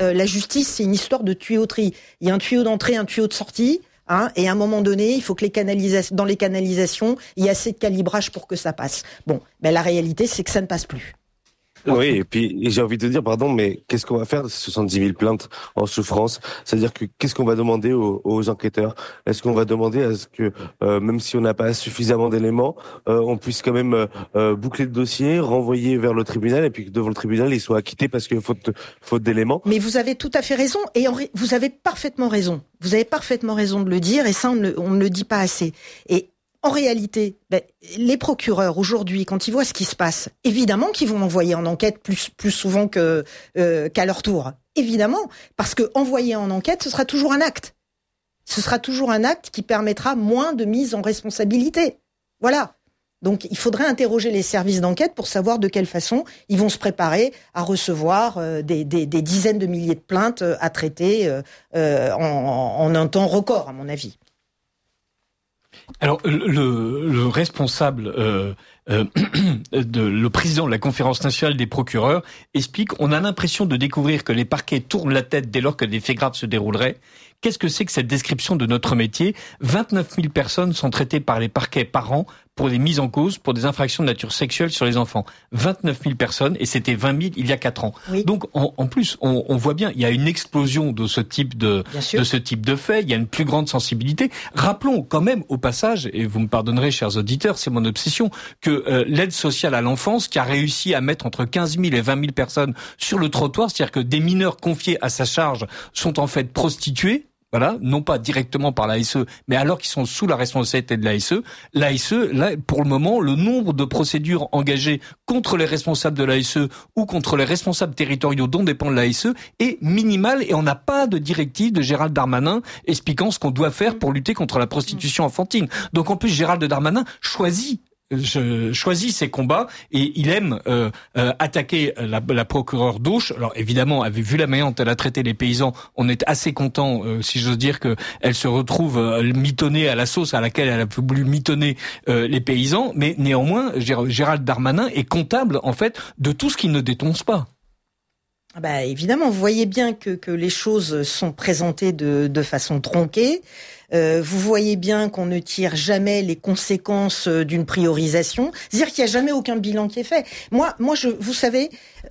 la justice, c'est une histoire de tuyauterie. Il y a un tuyau d'entrée, un tuyau de sortie. Et à un moment donné, il faut que dans les canalisations, il y ait assez de calibrage pour que ça passe. Bon, la réalité, c'est que ça ne passe plus. Oui, et puis j'ai envie de te dire, pardon, mais qu'est-ce qu'on va faire de ces 70 000 plaintes en souffrance? C'est-à-dire que qu'est-ce qu'on va demander aux enquêteurs? Est-ce qu'on va demander à ce que, même si on n'a pas suffisamment d'éléments, on puisse quand même boucler le dossier, renvoyer vers le tribunal, et puis que devant le tribunal, il soit acquitté parce que faute d'éléments? Mais vous avez tout à fait raison, et vous avez parfaitement raison. Vous avez parfaitement raison de le dire, et ça, on ne le dit pas assez. Et en réalité, les procureurs aujourd'hui, quand ils voient ce qui se passe, évidemment qu'ils vont envoyer en enquête plus souvent qu'à leur tour. Évidemment, parce que envoyer en enquête, ce sera toujours un acte. Ce sera toujours un acte qui permettra moins de mise en responsabilité. Voilà. Donc, il faudrait interroger les services d'enquête pour savoir de quelle façon ils vont se préparer à recevoir des dizaines de milliers de plaintes à traiter en un temps record, à mon avis. Alors, le responsable, le président de la Conférence nationale des procureurs explique: on a l'impression de découvrir que les parquets tournent la tête dès lors que des faits graves se dérouleraient. Qu'est-ce que c'est que cette description de notre métier? 29 000 personnes sont traitées par les parquets par an pour des mises en cause pour des infractions de nature sexuelle sur les enfants. 29 000 personnes, et c'était 20 000 il y a 4 ans. Oui. Donc, en plus, on voit bien, il y a une explosion de ce type de faits, il y a une plus grande sensibilité. Rappelons quand même au passage, et vous me pardonnerez, chers auditeurs, c'est mon obsession, que l'aide sociale à l'enfance, qui a réussi à mettre entre 15 000 et 20 000 personnes sur le trottoir, c'est-à-dire que des mineurs confiés à sa charge sont en fait prostitués, voilà, non pas directement par l'ASE, mais alors qu'ils sont sous la responsabilité de l'ASE, là, pour le moment, le nombre de procédures engagées contre les responsables de l'ASE ou contre les responsables territoriaux dont dépend l'ASE est minimal, et on n'a pas de directive de Gérald Darmanin expliquant ce qu'on doit faire pour lutter contre la prostitution enfantine. Donc en plus, Gérald Darmanin choisit ses combats, et il aime attaquer la procureure d'Auch. Alors évidemment, vu la manière dont elle a traité les paysans, on est assez content, si j'ose dire, que elle se retrouve mitonnée à la sauce à laquelle elle a voulu mitonner les paysans. Mais néanmoins, Gérald Darmanin est comptable en fait de tout ce qu'il ne dénonce pas. Évidemment, vous voyez bien que les choses sont présentées de façon tronquée. Vous voyez bien qu'on ne tire jamais les conséquences d'une priorisation. C'est-à-dire qu'il n'y a jamais aucun bilan qui est fait. Moi, vous savez,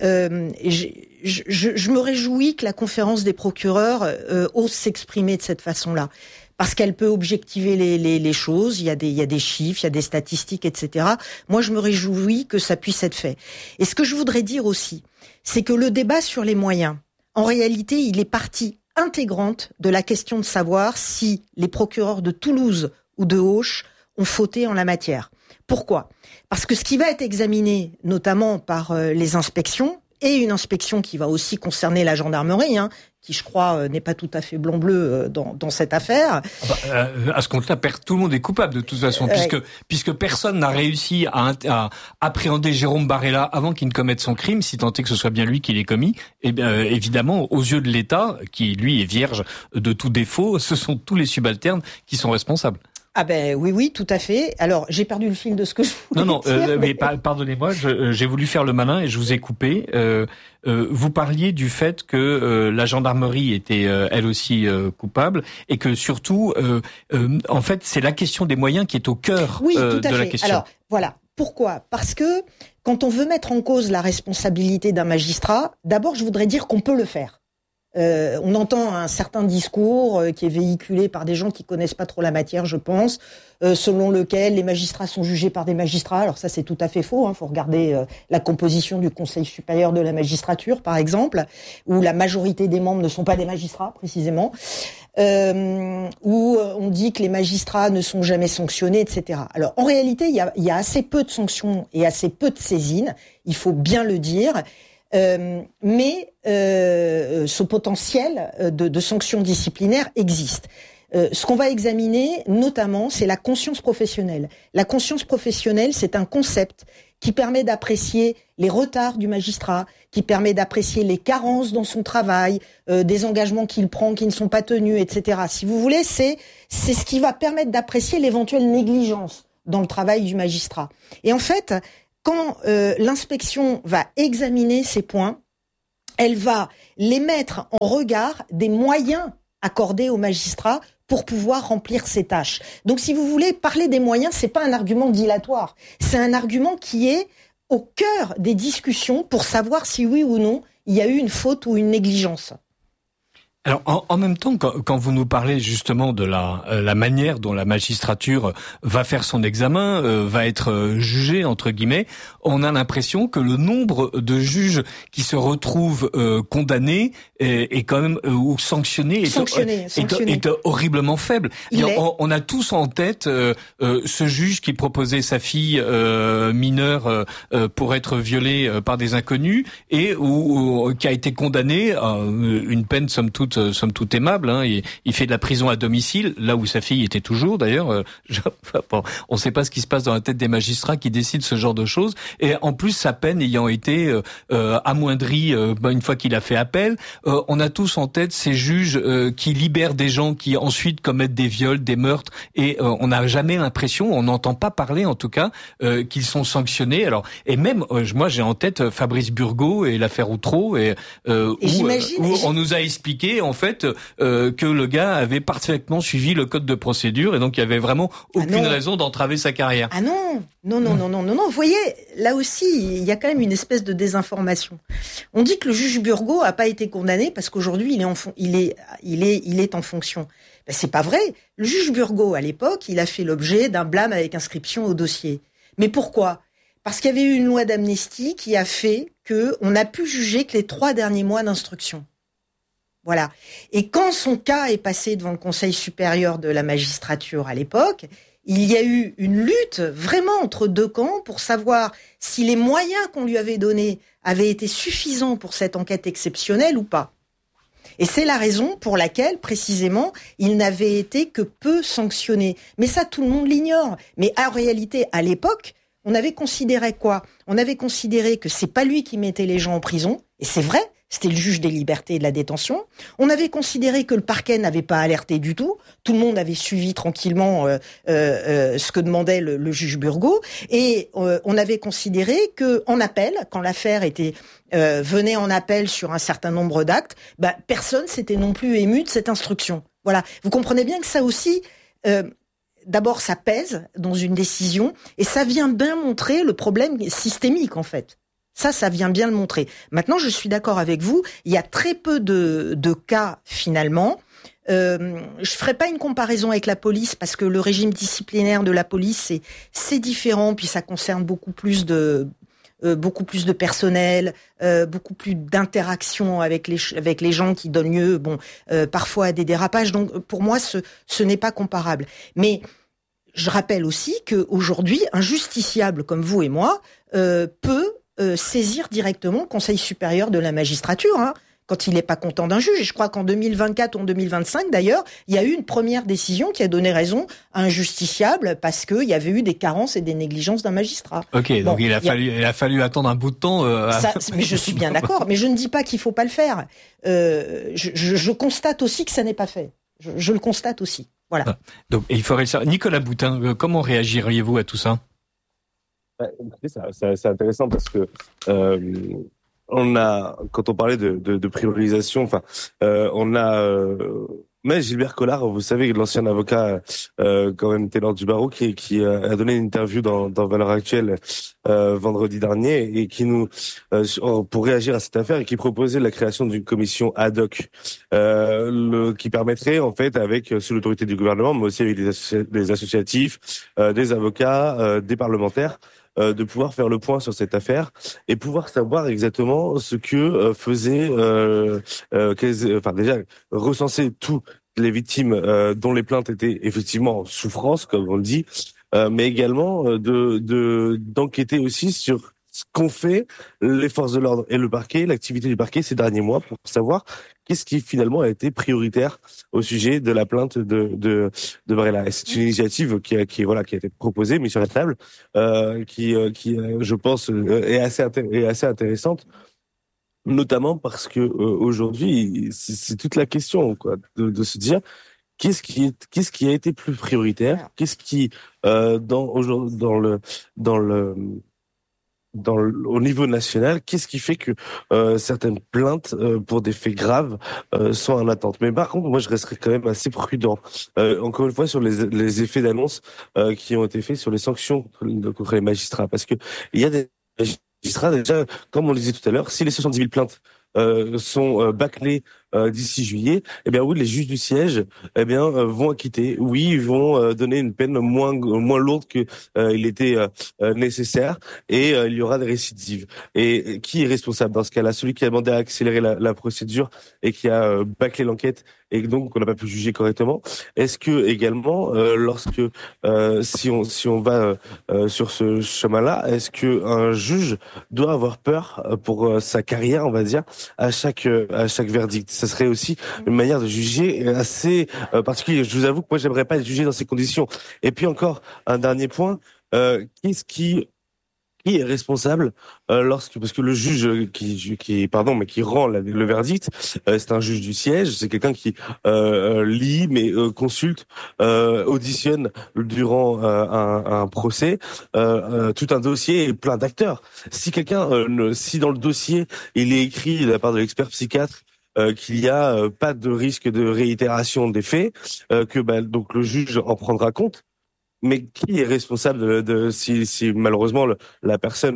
je me réjouis que la conférence des procureurs ose s'exprimer de cette façon-là. Parce qu'elle peut objectiver les choses, il y a des chiffres, il y a des statistiques, etc. Moi, je me réjouis que ça puisse être fait. Et ce que je voudrais dire aussi, c'est que le débat sur les moyens, en réalité, il est partie intégrante de la question de savoir si les procureurs de Toulouse ou de Auch ont fauté en la matière. Pourquoi ? Parce que ce qui va être examiné, notamment par les inspections, et une inspection qui va aussi concerner la gendarmerie, qui, je crois, n'est pas tout à fait blanc-bleu dans cette affaire. À ce compte-là, tout le monde est coupable de toute façon, puisque personne n'a réussi à appréhender Jérôme Barella avant qu'il ne commette son crime, si tant est que ce soit bien lui qui l'ait commis. Et bien, évidemment, aux yeux de l'État, qui lui est vierge de tout défaut, ce sont tous les subalternes qui sont responsables. Oui, tout à fait. Alors, j'ai perdu le fil de ce que je voulais dire. Mais pardonnez-moi, j'ai voulu faire le malin et je vous ai coupé. Vous parliez du fait que la gendarmerie était elle aussi coupable, et que surtout, en fait, c'est la question des moyens qui est au cœur de la question. Alors, voilà. Pourquoi ? Parce que quand on veut mettre en cause la responsabilité d'un magistrat, d'abord, je voudrais dire qu'on peut le faire. On entend un certain discours qui est véhiculé par des gens qui connaissent pas trop la matière, je pense, selon lequel les magistrats sont jugés par des magistrats. Alors ça, c'est tout à fait faux. Faut regarder la composition du Conseil supérieur de la magistrature, par exemple, où la majorité des membres ne sont pas des magistrats, précisément, où on dit que les magistrats ne sont jamais sanctionnés, etc. Alors en réalité, il y a assez peu de sanctions et assez peu de saisines, il faut bien le dire. Mais ce potentiel de sanctions disciplinaires existe. Ce qu'on va examiner, notamment, c'est la conscience professionnelle. La conscience professionnelle, c'est un concept qui permet d'apprécier les retards du magistrat, qui permet d'apprécier les carences dans son travail, des engagements qu'il prend qui ne sont pas tenus, etc. Si vous voulez, c'est ce qui va permettre d'apprécier l'éventuelle négligence dans le travail du magistrat. Et en fait, quand l'inspection va examiner ces points, Elle va les mettre en regard des moyens accordés aux magistrats pour pouvoir remplir ces tâches. Donc, si vous voulez parler des moyens, c'est pas un argument dilatoire. C'est un argument qui est au cœur des discussions pour savoir si oui ou non il y a eu une faute ou une négligence. Alors, en même temps, quand vous nous parlez justement de la manière dont la magistrature va faire son examen, va être jugée, entre guillemets, on a l'impression que le nombre de juges qui se retrouvent condamnés est quand même ou sanctionnés est horriblement faible. On a tous en tête ce juge qui proposait sa fille mineure pour être violée par des inconnus et qui a été condamné à une peine somme toute aimable, hein. Il fait de la prison à domicile, là où sa fille était toujours d'ailleurs. On ne sait pas ce qui se passe dans la tête des magistrats qui décident ce genre de choses. Et en plus, sa peine ayant été amoindrie une fois qu'il a fait appel, on a tous en tête ces juges qui libèrent des gens qui ensuite commettent des viols, des meurtres, et on n'a jamais l'impression, on n'entend pas parler en tout cas, qu'ils sont sanctionnés. Alors, et même moi j'ai en tête Fabrice Burgot et l'affaire Outreau, où on nous a expliqué en fait que le gars avait parfaitement suivi le code de procédure et donc il y avait vraiment aucune raison d'entraver sa carrière. Ah non. Vous voyez, là aussi, il y a quand même une espèce de désinformation. On dit que le juge Burgot a pas été condamné parce qu'aujourd'hui il est en fonction. Ben, c'est pas vrai. Le juge Burgot, à l'époque, il a fait l'objet d'un blâme avec inscription au dossier. Mais pourquoi ? Parce qu'il y avait eu une loi d'amnistie qui a fait qu'on a pu juger que les 3 derniers mois d'instruction. Voilà. Et quand son cas est passé devant le Conseil supérieur de la magistrature à l'époque, il y a eu une lutte vraiment entre deux camps pour savoir si les moyens qu'on lui avait donnés avaient été suffisants pour cette enquête exceptionnelle ou pas. Et c'est la raison pour laquelle, précisément, il n'avait été que peu sanctionné. Mais ça, tout le monde l'ignore. Mais en réalité, à l'époque, on avait considéré quoi ? On avait considéré que c'est pas lui qui mettait les gens en prison, et c'est vrai. C'était le juge des libertés et de la détention. On avait considéré que le parquet n'avait pas alerté du tout. Tout le monde avait suivi tranquillement ce que demandait le juge Burgot. Et on avait considéré que en appel, quand l'affaire venait en appel sur un certain nombre d'actes, personne s'était non plus ému de cette instruction. Voilà. Vous comprenez bien que ça aussi... D'abord, ça pèse dans une décision et ça vient bien montrer le problème systémique, en fait. Ça vient bien le montrer. Maintenant, je suis d'accord avec vous, il y a très peu de cas, finalement. Je ferai pas une comparaison avec la police parce que le régime disciplinaire de la police, c'est différent, puis ça concerne beaucoup plus de personnel, beaucoup plus d'interaction avec les gens qui donnent lieu, parfois à des dérapages. Donc, pour moi, ce n'est pas comparable. Mais je rappelle aussi qu'aujourd'hui, un justiciable comme vous et moi peut saisir directement le Conseil supérieur de la magistrature, quand il n'est pas content d'un juge. Et je crois qu'en 2024 ou en 2025, d'ailleurs, il y a eu une première décision qui a donné raison à un justiciable parce qu'il y avait eu des carences et des négligences d'un magistrat. Ok, donc il a fallu attendre un bout de temps. Mais je suis bien d'accord, mais je ne dis pas qu'il faut pas le faire. Je constate aussi que ça n'est pas fait. Je le constate aussi. Voilà. Donc il faudrait ça. Nicolas Boutin, comment réagiriez-vous à tout ça ? C'est intéressant parce que quand on parlait de priorisation, mais Gilbert Collard, vous savez, l'ancien avocat quand même ténor du barreau, qui a donné une interview dans Valeurs Actuelles vendredi dernier et qui pour réagir à cette affaire et qui proposait la création d'une commission ad hoc qui permettrait en fait sous l'autorité du gouvernement, mais aussi avec des associatifs, des avocats, des parlementaires, de pouvoir faire le point sur cette affaire et pouvoir savoir exactement ce que déjà recenser toutes les victimes dont les plaintes étaient effectivement en souffrance, comme on le dit, mais également d'enquêter aussi sur ce qu'ont fait les forces de l'ordre et le parquet, l'activité du parquet ces derniers mois pour savoir qu'est-ce qui finalement a été prioritaire au sujet de la plainte de Barella. Et c'est une initiative qui a été proposée, mise sur la table, qui je pense est assez intéressante, notamment parce que aujourd'hui c'est toute la question de se dire qu'est-ce qui a été plus prioritaire, qu'est-ce qui dans au niveau national, qu'est-ce qui fait que certaines plaintes pour des faits graves sont en attente. Mais par contre, moi, je resterai quand même assez prudent. Encore une fois, sur les effets d'annonce qui ont été faits sur les sanctions contre les magistrats, parce que il y a des magistrats déjà, comme on le disait tout à l'heure, si les 70 000 plaintes sont bâclées d'ici juillet, eh bien oui, les juges du siège, eh bien vont acquitter. Oui, ils vont donner une peine moins lourde que il était nécessaire, et il y aura des récidives. Et qui est responsable dans ce cas-là? Celui qui a demandé à accélérer la procédure et qui a bâclé l'enquête et donc on n'a pas pu juger correctement. Est-ce que également, lorsque si on va sur ce chemin-là, est-ce que un juge doit avoir peur pour sa carrière, on va dire, à chaque verdict? Ça serait aussi une manière de juger assez particulière. Je vous avoue que moi, j'aimerais pas être jugé dans ces conditions. Et puis encore, un dernier point, qu'est-ce qui est responsable parce que le juge qui rend le verdict, c'est un juge du siège, c'est quelqu'un qui lit, mais consulte, auditionne durant un procès tout un dossier et plein d'acteurs. Si quelqu'un, si dans le dossier il est écrit de la part de l'expert psychiatre qu'il y a pas de risque de réitération des faits, donc le juge en prendra compte. Mais qui est responsable si malheureusement la personne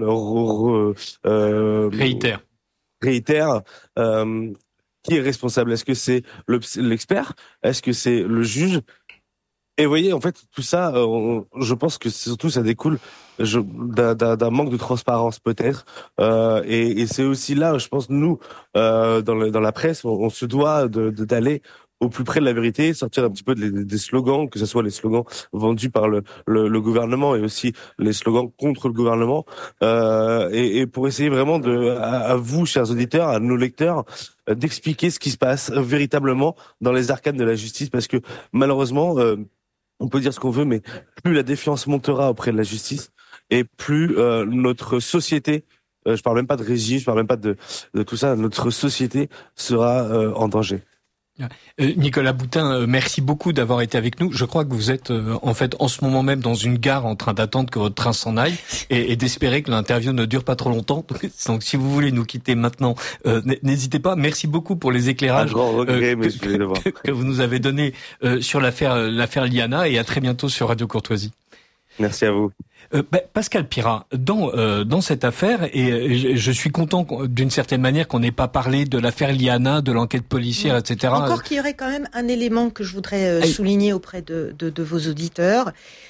réitère, qui est responsable? Est-ce que c'est l'expert? Est-ce que c'est le juge? Et vous voyez, en fait, tout ça, je pense que surtout ça découle d'un manque de transparence peut-être, et c'est aussi là, je pense, nous, dans la presse, on se doit d'aller au plus près de la vérité, sortir un petit peu des slogans, que ce soit les slogans vendus par le gouvernement et aussi les slogans contre le gouvernement, et pour essayer vraiment à vous, chers auditeurs, à nos lecteurs, d'expliquer ce qui se passe véritablement dans les arcanes de la justice, parce que malheureusement, on peut dire ce qu'on veut, mais plus la défiance montera auprès de la justice, et plus notre société, je parle même pas de régime, je parle même pas de tout ça, notre société sera en danger. Nicolas Boutin, merci beaucoup d'avoir été avec nous. Je crois que vous êtes en fait en ce moment même dans une gare en train d'attendre que votre train s'en aille et d'espérer que l'interview ne dure pas trop longtemps. Donc si vous voulez nous quitter maintenant, n'hésitez pas. Merci beaucoup pour les éclairages que vous nous avez donnés sur l'affaire Liana, et à très bientôt sur Radio Courtoisie. Merci à vous. Pascal Pirat, dans cette affaire, et je suis content d'une certaine manière qu'on n'ait pas parlé de l'affaire Liana, de l'enquête policière, etc. Encore qu'il y aurait quand même un élément que je voudrais souligner auprès de vos auditeurs.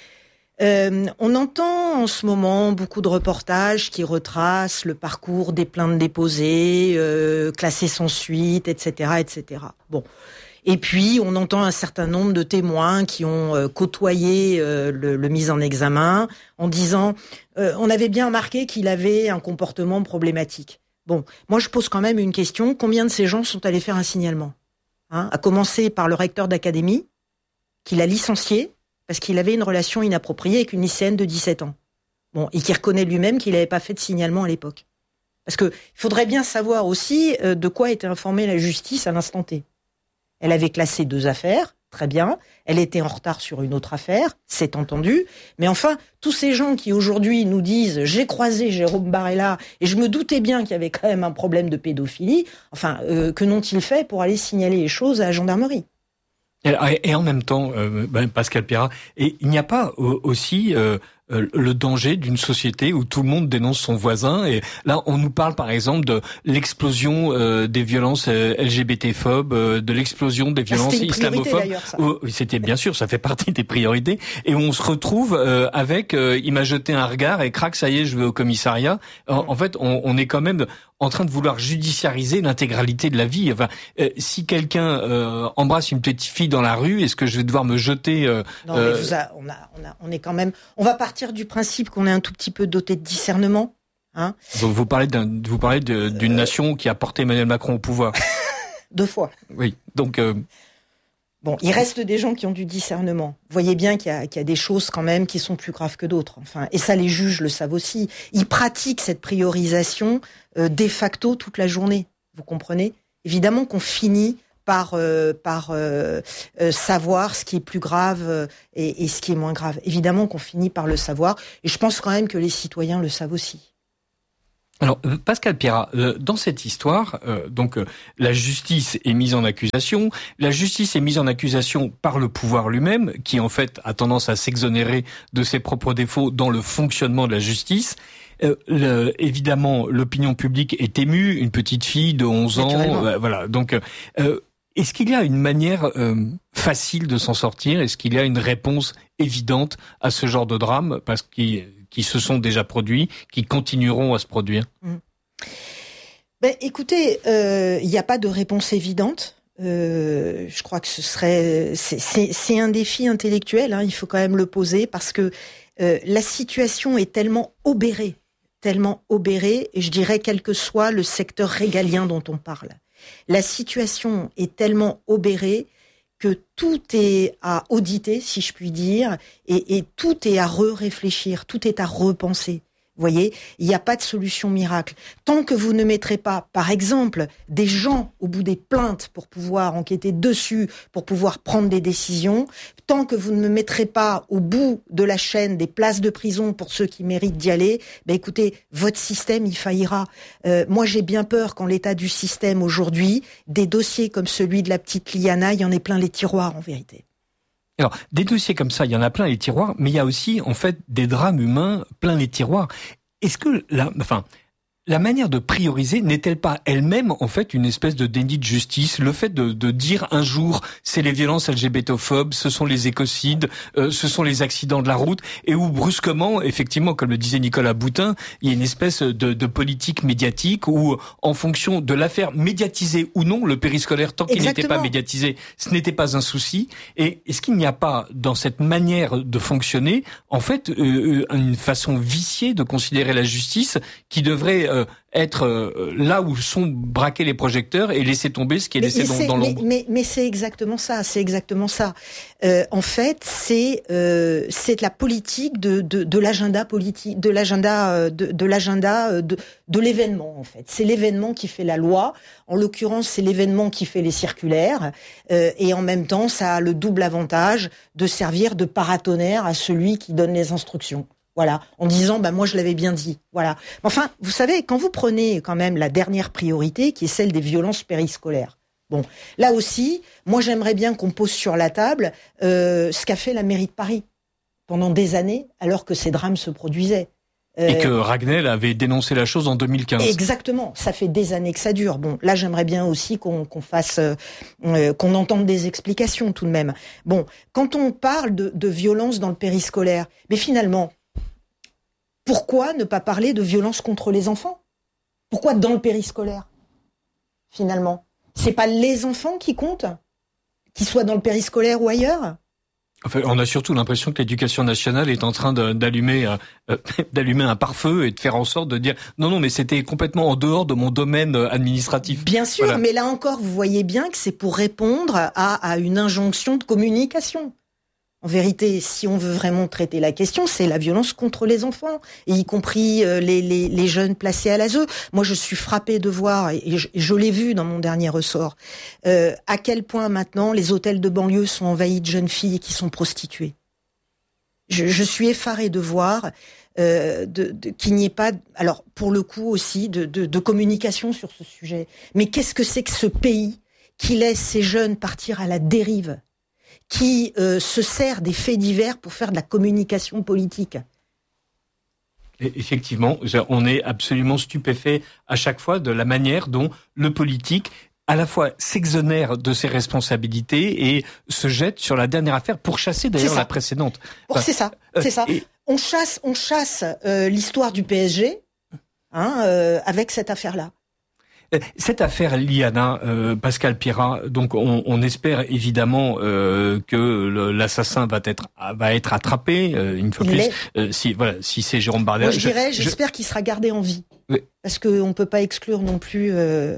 On entend en ce moment beaucoup de reportages qui retracent le parcours des plaintes déposées, classées sans suite, etc., etc. Bon. Et puis, on entend un certain nombre de témoins qui ont côtoyé le mis en examen en disant on avait bien remarqué qu'il avait un comportement problématique. Bon, moi, je pose quand même une question. Combien de ces gens sont allés faire un signalement, à commencer par le recteur d'académie, qui l'a licencié parce qu'il avait une relation inappropriée avec une lycéenne de 17 ans. Bon, et qui reconnaît lui-même qu'il n'avait pas fait de signalement à l'époque. Parce que il faudrait bien savoir aussi de quoi était informée la justice à l'instant T. Elle avait classé 2 affaires, très bien. Elle était en retard sur une autre affaire, c'est entendu. Mais enfin, tous ces gens qui aujourd'hui nous disent « j'ai croisé Jérôme Barella et je me doutais bien qu'il y avait quand même un problème de pédophilie », enfin, que n'ont-ils fait pour aller signaler les choses à la gendarmerie ? Et en même temps, Pascal Pirat, et il n'y a pas aussi le danger d'une société où tout le monde dénonce son voisin. Et là, on nous parle par exemple de l'explosion des violences LGBT-phobes, de l'explosion des violences islamophobes. C'était bien sûr, ça fait partie des priorités. Et on se retrouve avec il m'a jeté un regard et crac, ça y est, je vais au commissariat. En fait, on est quand même en train de vouloir judiciariser l'intégralité de la vie. Enfin, si quelqu'un embrasse une petite fille dans la rue, est-ce que je vais devoir me jeter Non, mais on est quand même. On va partir du principe qu'on est un tout petit peu doté de discernement. Vous parlez d'une nation qui a porté Emmanuel Macron au pouvoir. 2 fois. Oui. Donc. Bon, il reste des gens qui ont du discernement. Vous voyez bien qu'il y a des choses quand même qui sont plus graves que d'autres. Enfin, et ça, les juges le savent aussi. Ils pratiquent cette priorisation de facto toute la journée. Vous comprenez ? Évidemment qu'on finit par savoir ce qui est plus grave et ce qui est moins grave. Évidemment qu'on finit par le savoir. Et je pense quand même que les citoyens le savent aussi. Alors, Pascal Pierrat, dans cette histoire, la justice est mise en accusation. La justice est mise en accusation par le pouvoir lui-même, qui en fait a tendance à s'exonérer de ses propres défauts dans le fonctionnement de la justice. Évidemment, l'opinion publique est émue. Une petite fille de 11 ans, voilà. Donc, est-ce qu'il y a une manière facile de s'en sortir? Est-ce qu'il y a une réponse évidente à ce genre de drame, parce qui se sont déjà produits, qui continueront à se produire? Écoutez, il n'y a pas de réponse évidente. Je crois que c'est un défi intellectuel, hein, il faut quand même le poser, parce que la situation est tellement obérée, et je dirais quel que soit le secteur régalien dont on parle. La situation est tellement obérée que tout est à auditer, si je puis dire, et tout est à réfléchir, tout est à repenser. Vous voyez, il n'y a pas de solution miracle. Tant que vous ne mettrez pas, par exemple, des gens au bout des plaintes pour pouvoir enquêter dessus, pour pouvoir prendre des décisions, tant que vous ne mettrez pas au bout de la chaîne des places de prison pour ceux qui méritent d'y aller, écoutez, votre système, il faillira. Moi, j'ai bien peur qu'en l'état du système aujourd'hui, des dossiers comme celui de la petite Liana, il y en ait plein les tiroirs, en vérité. Alors, des dossiers comme ça, il y en a plein les tiroirs, mais il y a aussi, en fait, des drames humains plein les tiroirs. Est-ce que la manière de prioriser n'est-elle pas elle-même, en fait, une espèce de déni de justice? Le fait de dire un jour, c'est les violences LGBT-phobes, ce sont les écocides, ce sont les accidents de la route, et où brusquement, effectivement, comme le disait Nicolas Boutin, il y a une espèce de politique médiatique où, en fonction de l'affaire médiatisée ou non, le périscolaire, tant qu'il n'était pas médiatisé, ce n'était pas un souci. Et est-ce qu'il n'y a pas, dans cette manière de fonctionner, en fait, une façon viciée de considérer la justice qui devrait être là où sont braqués les projecteurs et laisser tomber ce qui est laissé dans l'ombre. Mais c'est exactement ça. En fait, c'est la politique de l'agenda politique, de l'agenda de l'événement. En fait, c'est l'événement qui fait la loi. En l'occurrence, c'est l'événement qui fait les circulaires. Et en même temps, ça a le double avantage de servir de paratonnerre à celui qui donne les instructions. Voilà, en disant moi je l'avais bien dit. Voilà. Enfin, vous savez, quand vous prenez quand même la dernière priorité, qui est celle des violences périscolaires. Bon, là aussi, moi j'aimerais bien qu'on pose sur la table ce qu'a fait la mairie de Paris pendant des années, alors que ces drames se produisaient. Et que Ragnel avait dénoncé la chose en 2015. Exactement, ça fait des années que ça dure. Bon, là j'aimerais bien aussi qu'on entende des explications tout de même. Bon, quand on parle de violence dans le périscolaire, mais finalement, pourquoi ne pas parler de violence contre les enfants? Pourquoi dans le périscolaire, finalement? C'est pas les enfants qui comptent, qu'ils soient dans le périscolaire ou ailleurs? Enfin, on a surtout l'impression que l'éducation nationale est en train d'allumer un pare-feu et de faire en sorte de dire non, mais c'était complètement en dehors de mon domaine administratif. Bien sûr, voilà. Mais là encore, vous voyez bien que c'est pour répondre à une injonction de communication. En vérité, si on veut vraiment traiter la question, c'est la violence contre les enfants, et y compris les jeunes placés à l'ASE. Moi, je suis frappée de voir, et je l'ai vu dans mon dernier ressort, à quel point maintenant les hôtels de banlieue sont envahis de jeunes filles qui sont prostituées. Je suis effarée de voir qu'il n'y ait pas, alors pour le coup aussi, de communication sur ce sujet. Mais qu'est-ce que c'est que ce pays qui laisse ces jeunes partir à la dérive, qui se sert des faits divers pour faire de la communication politique? Et effectivement, on est absolument stupéfait à chaque fois de la manière dont le politique à la fois s'exonère de ses responsabilités et se jette sur la dernière affaire pour chasser d'ailleurs la précédente. Enfin, c'est ça. On chasse l'histoire du PSG avec cette affaire-là. Cette affaire Liana, Pascal Pierrat, donc on espère évidemment que l'assassin va être attrapé une fois plus. Si c'est Jérôme Bardella. Moi, j'espère qu'il sera gardé en vie, oui. Parce qu'on peut pas exclure non plus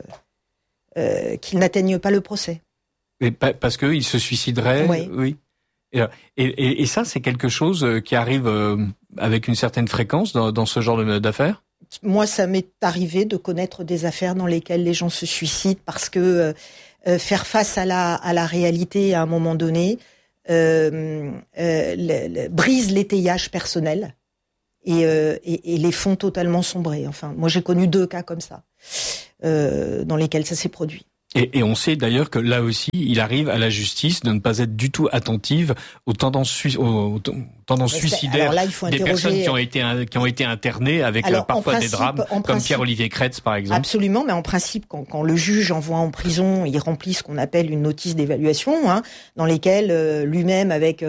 qu'il n'atteigne pas le procès. Et parce qu'il se suiciderait. Oui. Et ça, c'est quelque chose qui arrive avec une certaine fréquence dans ce genre d'affaires. Moi, ça m'est arrivé de connaître des affaires dans lesquelles les gens se suicident parce que faire face à la réalité à un moment donné brise l'étayage personnel et les fonds totalement sombrés. Enfin, moi j'ai connu 2 cas comme ça, dans lesquels ça s'est produit. Et on sait d'ailleurs que là aussi, il arrive à la justice de ne pas être du tout attentive aux tendances suicidaires des personnes qui ont été internées avec parfois des drames, comme Pierre-Olivier Kretz par exemple. Absolument, mais en principe, quand le juge envoie en prison, il remplit ce qu'on appelle une notice d'évaluation, dans lesquelles lui-même, avec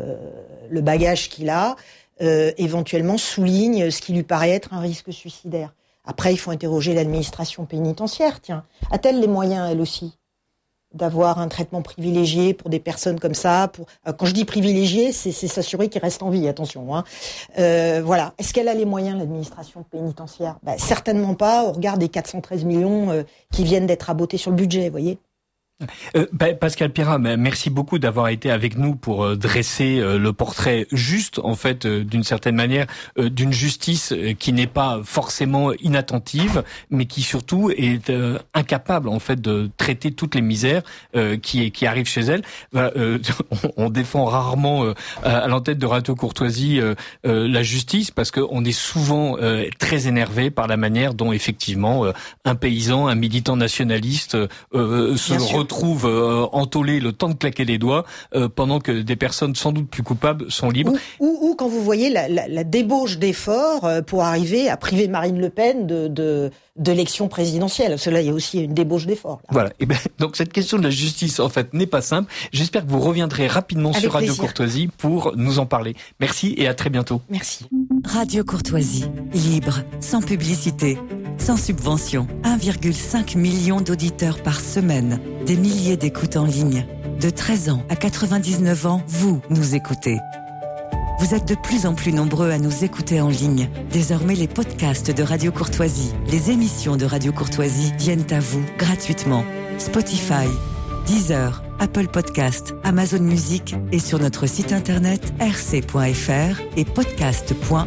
le bagage qu'il a, éventuellement souligne ce qui lui paraît être un risque suicidaire. Après, il faut interroger l'administration pénitentiaire. Tiens, a-t-elle les moyens, elle aussi, d'avoir un traitement privilégié pour des personnes comme ça? Quand je dis privilégié, c'est s'assurer qu'ils restent en vie, attention. Voilà. Est-ce qu'elle a les moyens, l'administration pénitentiaire? Certainement pas, au regard des 413 millions qui viennent d'être rabotés sur le budget, vous voyez. Pascal Pierrat, merci beaucoup d'avoir été avec nous pour dresser le portrait juste, en fait, d'une certaine manière, d'une justice qui n'est pas forcément inattentive, mais qui surtout est incapable, en fait, de traiter toutes les misères qui arrivent chez elle. On défend rarement à l'antenne de Radio Courtoisie la justice parce qu'on est souvent très énervé par la manière dont effectivement un paysan, un militant nationaliste se retrouve entôlé le temps de claquer les doigts pendant que des personnes sans doute plus coupables sont libres. Ou quand vous voyez la débauche d'efforts pour arriver à priver Marine Le Pen d'élections présidentielles. Parce que là, il y a aussi une débauche d'efforts. Là. Voilà. Donc cette question de la justice, en fait, n'est pas simple. J'espère que vous reviendrez rapidement sur Radio Courtoisie pour nous en parler. Merci et à très bientôt. Merci. Radio Courtoisie, libre, sans publicité, sans subvention. 1,5 million d'auditeurs par semaine. Des milliers d'écoutes en ligne. De 13 ans à 99 ans, vous nous écoutez. Vous êtes de plus en plus nombreux à nous écouter en ligne. Désormais, les podcasts de Radio Courtoisie, les émissions de Radio Courtoisie viennent à vous gratuitement. Spotify, Deezer, Apple Podcast, Amazon Music et sur notre site internet rc.fr et podcast.rc.fr.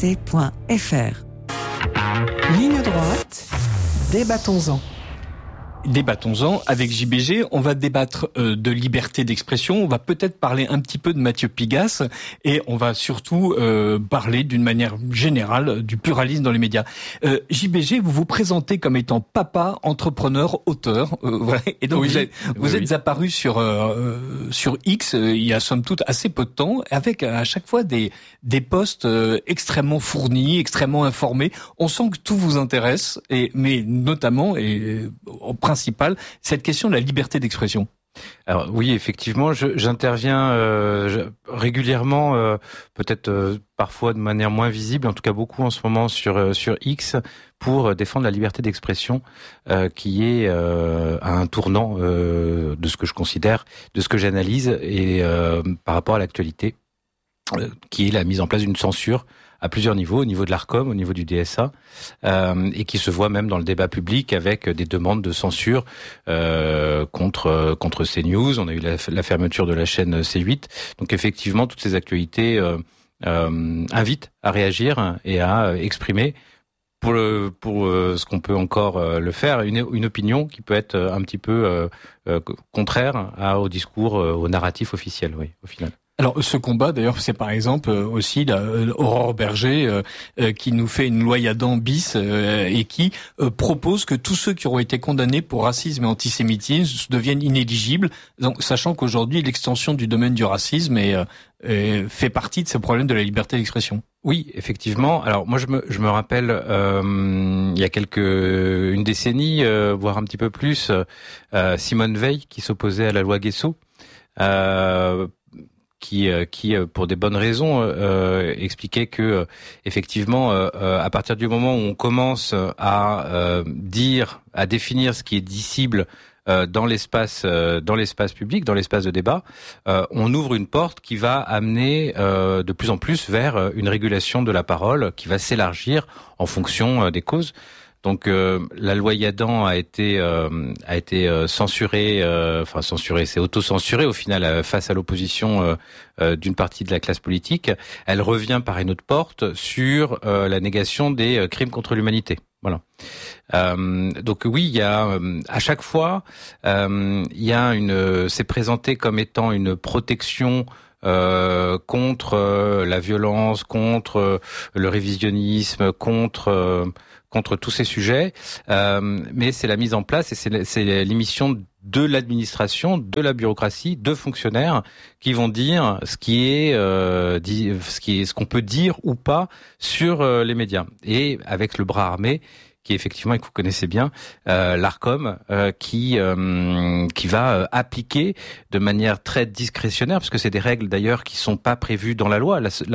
Ligne droite, débattons-en. Débattons-en avec JBG. On va débattre de liberté d'expression. On va peut-être parler un petit peu de Mathieu Pigasse et on va surtout parler d'une manière générale du pluralisme dans les médias. JBG, vous vous présentez comme étant papa, entrepreneur, auteur. Voilà. Et donc vous êtes apparu sur X il y a somme toute assez peu de temps, avec à chaque fois des posts extrêmement fournis, extrêmement informés. On sent que tout vous intéresse, mais notamment et en principal, cette question de la liberté d'expression. Alors oui, effectivement, j'interviens régulièrement, peut-être parfois de manière moins visible, en tout cas beaucoup en ce moment sur X, pour défendre la liberté d'expression, qui est à un tournant de ce que je considère, de ce que j'analyse, et par rapport à l'actualité, qui est la mise en place d'une censure à plusieurs niveaux, au niveau de l'Arcom, au niveau du DSA, et qui se voit même dans le débat public avec des demandes de censure contre CNews. On a eu la fermeture de la chaîne C8. Donc effectivement, toutes ces actualités invitent à réagir et à exprimer pour ce qu'on peut encore le faire, une opinion qui peut être un petit peu contraire au discours, au narratif officiel, oui, au final. Alors ce combat d'ailleurs, c'est par exemple aussi Aurore Berger qui nous fait une loi Yadan bis et qui propose que tous ceux qui auront été condamnés pour racisme et antisémitisme deviennent inéligibles, donc sachant qu'aujourd'hui l'extension du domaine du racisme fait partie de ces problèmes de la liberté d'expression. Oui, effectivement. Alors moi je me rappelle il y a une décennie, voire un petit peu plus, Simone Veil qui s'opposait à la loi Guessot. Qui pour des bonnes raisons expliquait que effectivement à partir du moment où on commence à définir ce qui est dissible dans l'espace public, dans l'espace de débat, on ouvre une porte qui va amener de plus en plus vers une régulation de la parole qui va s'élargir en fonction des causes. Donc la loi Yadan a été censurée, c'est auto-censurée au final face à l'opposition d'une partie de la classe politique. Elle revient par une autre porte sur la négation des crimes contre l'humanité. Voilà. Donc oui, il y a à chaque fois, c'est présenté comme étant une protection contre la violence, contre le révisionnisme, contre tous ces sujets, mais c'est la mise en place et c'est l'émission de l'administration, de la bureaucratie, de fonctionnaires qui vont dire ce qu'on peut dire ou pas sur les médias. Et avec le bras armé, qui effectivement, et que vous connaissez bien, l'Arcom, qui va appliquer de manière très discrétionnaire, parce que c'est des règles d'ailleurs qui sont pas prévues dans la loi.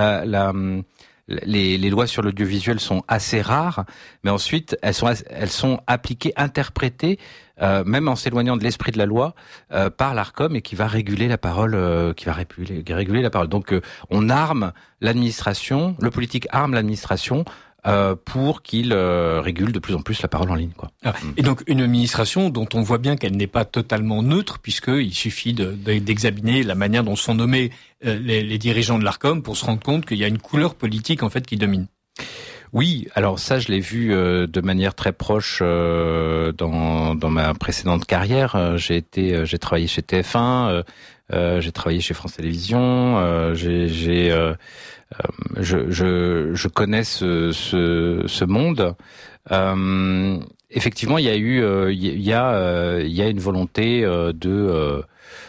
Les lois sur l'audiovisuel sont assez rares, mais ensuite elles sont appliquées, interprétées, même en s'éloignant de l'esprit de la loi, par l'Arcom, et qui va réguler la parole, réguler la parole. Donc on arme l'administration, le politique arme l'administration pour qu'il régule de plus en plus la parole en ligne, quoi. Et donc une administration dont on voit bien qu'elle n'est pas totalement neutre, puisqu'il suffit d'examiner la manière dont sont nommés les dirigeants de l'Arcom pour se rendre compte qu'il y a une couleur politique en fait qui domine. Oui, alors ça je l'ai vu de manière très proche dans ma précédente carrière. J'ai travaillé chez TF1, j'ai travaillé chez France Télévisions, je connais ce monde. Effectivement, il y a une volonté de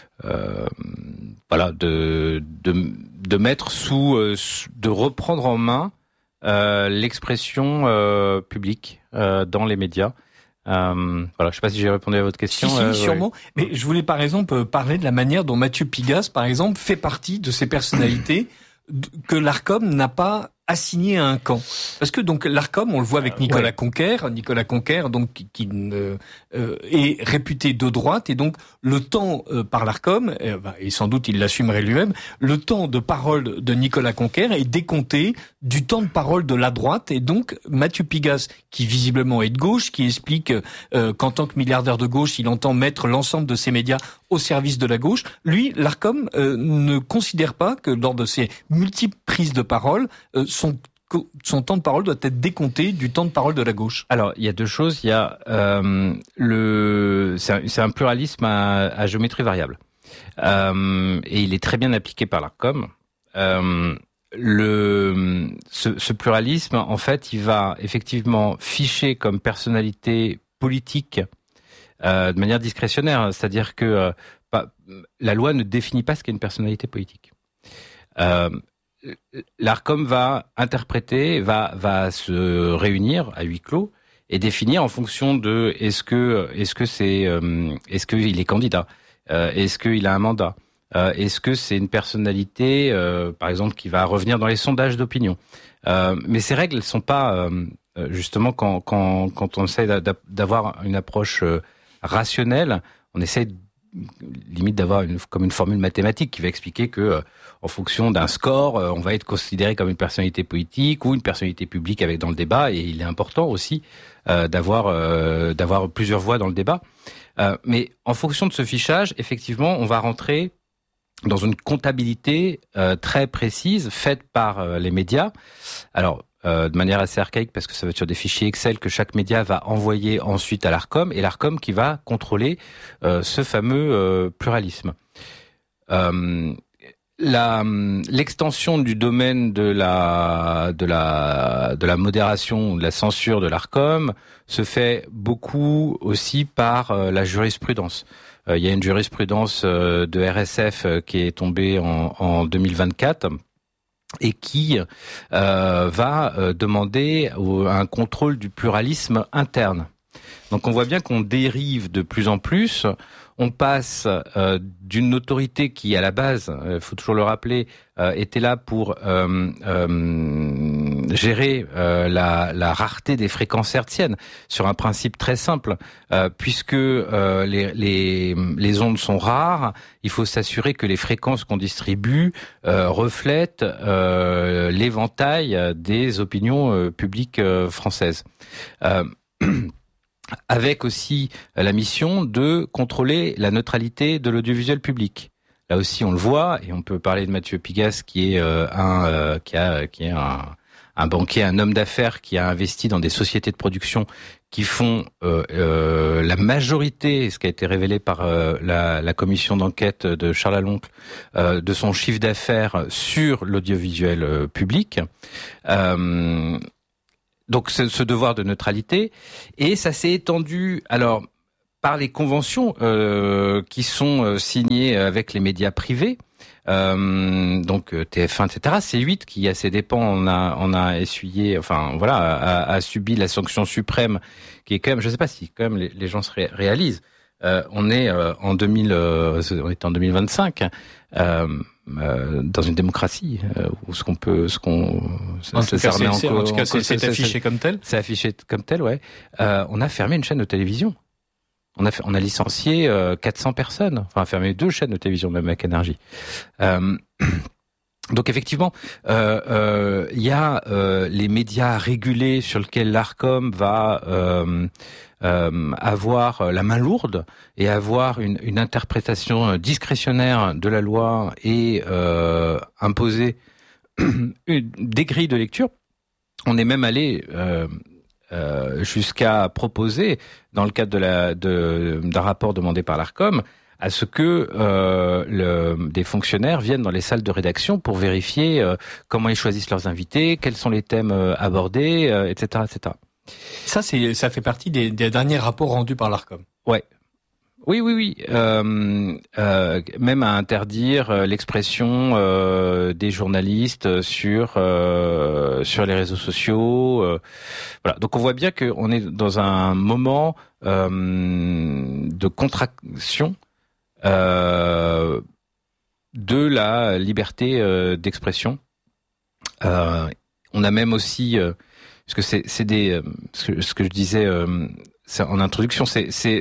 mettre de reprendre en main l'expression publique dans les médias. Je sais pas si j'ai répondu à votre question. Si, sûrement. Oui. Mais je voulais par exemple parler de la manière dont Mathieu Pigasse, par exemple, fait partie de ces personnalités que l'Arcom n'a pas assigné à un camp. Parce que donc l'Arcom, on le voit avec Nicolas Conquer, donc qui est réputé de droite, et donc le temps par l'Arcom, et sans doute il l'assumerait lui-même, le temps de parole de Nicolas Conquer est décompté du temps de parole de la droite, et donc Mathieu Pigasse, qui visiblement est de gauche, qui explique qu'en tant que milliardaire de gauche, il entend mettre l'ensemble de ses médias au service de la gauche. Lui, l'Arcom ne considère pas que lors de ses multiples prises de parole, son temps de parole doit être décompté du temps de parole de la gauche. Alors, il y a deux choses. Il y a c'est un pluralisme à géométrie variable, et il est très bien appliqué par l'Arcom. Ce pluralisme, en fait, il va effectivement ficher comme personnalité politique de manière discrétionnaire, c'est-à-dire que la loi ne définit pas ce qu'est une personnalité politique. L'Arcom va interpréter, va se réunir à huis clos et définir en fonction de est-ce qu'il est candidat, est-ce qu'il a un mandat, est-ce que c'est une personnalité, par exemple, qui va revenir dans les sondages d'opinion. Mais ces règles, elles sont pas justement quand on essaie d'avoir une approche rationnelle, on essaie limite d'avoir comme une formule mathématique qui va expliquer que en fonction d'un score, on va être considéré comme une personnalité politique ou une personnalité publique avec dans le débat, et il est important aussi d'avoir plusieurs voix dans le débat. Mais en fonction de ce fichage, effectivement, on va rentrer dans une comptabilité très précise faite par les médias. Alors de manière assez archaïque, parce que ça va être sur des fichiers Excel que chaque média va envoyer ensuite à l'Arcom, et l'Arcom qui va contrôler ce fameux pluralisme. L'extension du domaine de la modération ou de la censure de l'Arcom se fait beaucoup aussi par la jurisprudence. Il y a une jurisprudence de RSF qui est tombée en 2024 et qui va demander un contrôle du pluralisme interne. Donc on voit bien qu'on dérive de plus en plus. On passe d'une autorité qui, à la base, faut toujours le rappeler, était là pour gérer la rareté des fréquences hertziennes sur un principe très simple. Puisque les ondes sont rares, il faut s'assurer que les fréquences qu'on distribue reflètent l'éventail des opinions publiques françaises. Avec aussi la mission de contrôler la neutralité de l'audiovisuel public. Là aussi, on le voit, et on peut parler de Mathieu Pigasse, qui est un un banquier, un homme d'affaires qui a investi dans des sociétés de production qui font la majorité, ce qui a été révélé par la commission d'enquête de Charles Aloncle, de son chiffre d'affaires sur l'audiovisuel public. Donc ce devoir de neutralité, et ça s'est étendu alors par les conventions qui sont signées avec les médias privés. Donc TF1, etc. C8 qui à ses dépens on a essuyé, enfin voilà, a subi la sanction suprême, qui est quand même, je sais pas si quand même les gens se réalisent. On est en 2025 dans une démocratie où en tout cas c'est affiché comme tel. C'est affiché comme tel, ouais. On a fermé une chaîne de télévision. On a licencié 400 personnes, enfin fermé 2 chaînes de télévision même avec Énergie. Donc effectivement, il y a les médias régulés sur lesquels l'Arcom va avoir la main lourde et avoir une interprétation discrétionnaire de la loi et imposer des grilles de lecture. On est même allé jusqu'à proposer, dans le cadre d'un rapport demandé par l'Arcom, à ce que des fonctionnaires viennent dans les salles de rédaction pour vérifier comment ils choisissent leurs invités, quels sont les thèmes abordés, etc., etc. Ça fait partie des derniers rapports rendus par l'Arcom. Ouais. Oui. Même à interdire l'expression des journalistes sur les réseaux sociaux. Voilà. Donc on voit bien qu'on est dans un moment de contraction de la liberté d'expression. On a même aussi, parce que c'est ce que je disais en introduction, c'est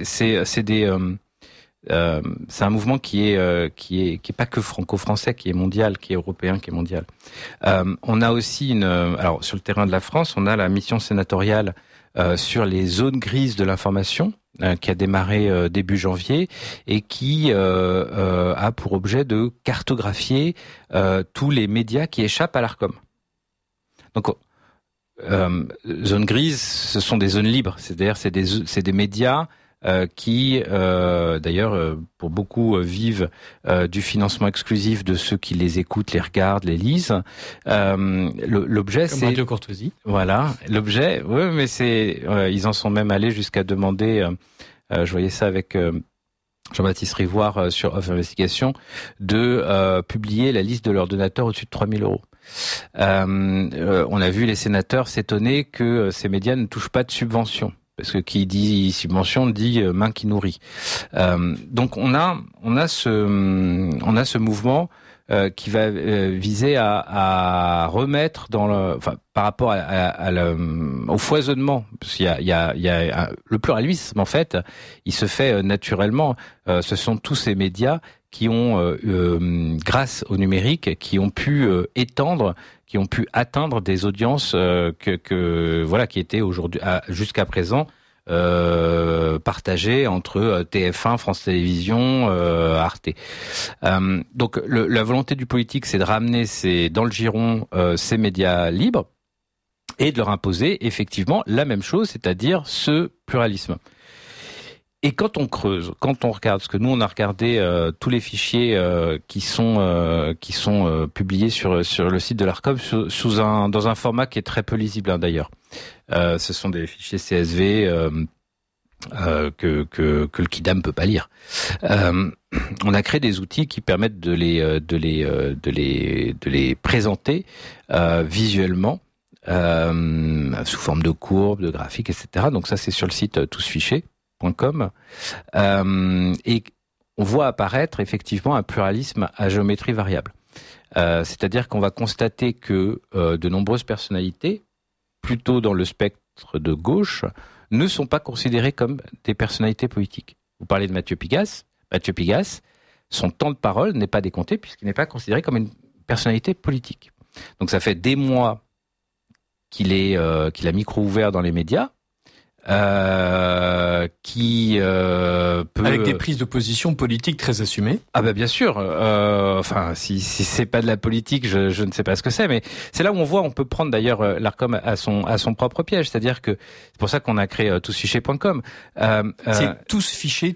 un mouvement qui est pas que franco-français, qui est mondial, qui est européen, qui est mondial. On a aussi alors sur le terrain de la France, on a la mission sénatoriale sur les zones grises de l'information, qui a démarré début janvier et qui a pour objet de cartographier tous les médias qui échappent à l'Arcom. Donc zone grise, ce sont des zones libres, c'est-à-dire c'est des médias qui d'ailleurs pour beaucoup vivent du financement exclusif de ceux qui les écoutent, les regardent, les lisent. L'objet comme c'est Radio Courtoisie. Voilà, l'objet, oui, mais ils en sont même allés jusqu'à demander, je voyais ça avec Jean-Baptiste Rivoire sur Off Investigation, de publier la liste de leurs donateurs au-dessus de 3 000 €. On a vu les sénateurs s'étonner que ces médias ne touchent pas de subventions, parce que qui dit subvention dit main qui nourrit. Donc on a ce mouvement qui va viser à remettre par rapport au foisonnement, parce qu'il y a le pluralisme en fait, il se fait naturellement. Ce sont tous ces médias qui ont, grâce au numérique, qui ont pu étendre, qui ont pu atteindre des audiences qui étaient aujourd'hui, jusqu'à présent, partagées entre TF1, France Télévisions, Arte. Donc la volonté du politique, c'est de ramener dans le giron ces médias libres et de leur imposer effectivement la même chose, c'est-à-dire ce pluralisme. Et quand on creuse, quand on regarde, parce que nous on a regardé tous les fichiers qui sont publiés sur le site de l'Arcom dans un format qui est très peu lisible d'ailleurs. Ce sont des fichiers CSV que le Kidam peut pas lire. On a créé des outils qui permettent de les présenter visuellement sous forme de courbes, de graphiques, etc. Donc ça c'est sur le site tousfichés.com, et on voit apparaître effectivement un pluralisme à géométrie variable. C'est-à-dire qu'on va constater que de nombreuses personnalités, plutôt dans le spectre de gauche, ne sont pas considérées comme des personnalités politiques. Vous parlez de Mathieu Pigasse. Mathieu Pigasse, son temps de parole n'est pas décompté puisqu'il n'est pas considéré comme une personnalité politique. Donc ça fait des mois qu'il a micro ouvert dans les médias. qui peut avec des prises de position politiques très assumées. Ah bah bien sûr. Enfin, si c'est pas de la politique, je ne sais pas ce que c'est, mais c'est là où on peut prendre d'ailleurs l'Arcom à son propre piège, c'est-à-dire que c'est pour ça qu'on a créé tousfichés.com. C'est tousfichés